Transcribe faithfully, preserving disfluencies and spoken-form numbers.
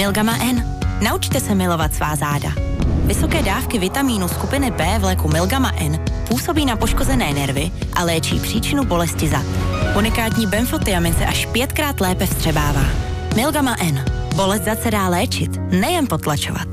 Milgama N. Naučte se milovat svá záda. Vysoké dávky vitamínu skupiny B v léku Milgama N působí na poškozené nervy a léčí příčinu bolesti zad. Unikátní benfotiamin se až pětkrát lépe vstřebává. Milgama N. Bolest zad se dá léčit, nejen potlačovat.